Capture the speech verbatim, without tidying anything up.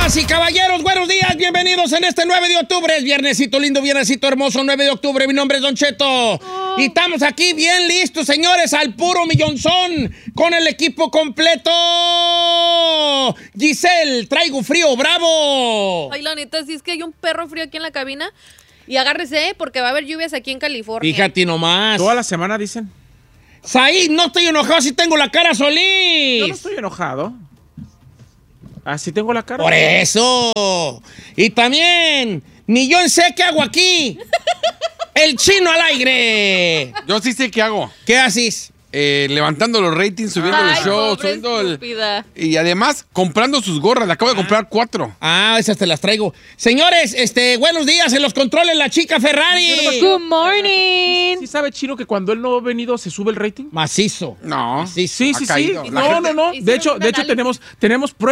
Damas y caballeros, buenos días, bienvenidos en este nueve de octubre. Es viernesito lindo, viernesito hermoso, nueve de octubre. Mi nombre es Don Cheto. Oh. Y estamos aquí bien listos, señores, al puro millonzón, con el equipo completo. Giselle, traigo frío, bravo. Ay, la neta, si es que hay un perro frío aquí en la cabina. Y agárrese, porque va a haber lluvias aquí en California. Fíjate nomás. Toda la semana dicen. Said, no estoy enojado si tengo la cara Solís. Yo no estoy enojado. Así tengo la cara. Por eso. Y también, ni yo sé qué hago aquí. El chino al aire. Yo sí sé qué hago. ¿Qué haces? Eh, levantando los ratings, subiendo Ay, el show, pobre subiendo el... estúpida. Y además, comprando sus gorras. Le acabo de comprar cuatro. Ah, esas te las traigo. Señores, este, buenos días. En los controles, la chica Ferrari. Good morning. ¿Sí sabe, Chino, que cuando él no ha venido se sube el rating? Macizo. No. Macizo. Sí, Ha sí, sí. caído. La No, gente- no, no. De Hicieron hecho, un de hecho análisis. tenemos, tenemos pruebas.